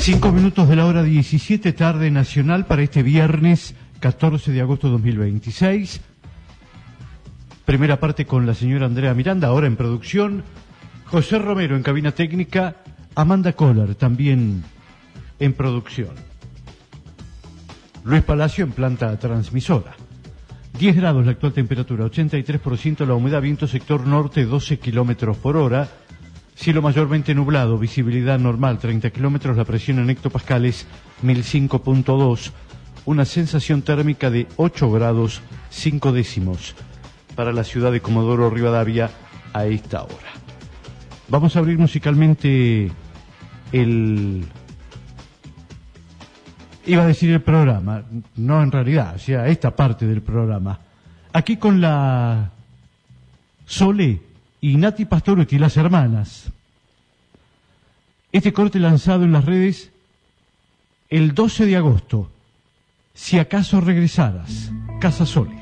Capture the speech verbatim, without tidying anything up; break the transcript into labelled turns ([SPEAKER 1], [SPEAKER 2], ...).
[SPEAKER 1] Cinco minutos de la hora diecisiete, tarde nacional para este viernes catorce de agosto de dos mil veintiséis. Primera parte con la señora Andrea Miranda, ahora en producción. José Romero en cabina técnica. Amanda Kohler también en producción. Luis Palacio en planta transmisora. diez grados la actual temperatura, ochenta y tres por ciento la humedad, viento sector norte doce kilómetros por hora. Cielo mayormente nublado, visibilidad normal treinta kilómetros, la presión en hectopascales mil cinco punto dos, una sensación térmica de ocho grados cinco décimos para la ciudad de Comodoro Rivadavia a esta hora. Vamos a abrir musicalmente el... iba a decir el programa, no en realidad, o sea, esta parte del programa. Aquí con la Sole y Nati Pastoruti, las hermanas. Este corte lanzado en las redes el doce de agosto. Si acaso regresaras, Casa Sole.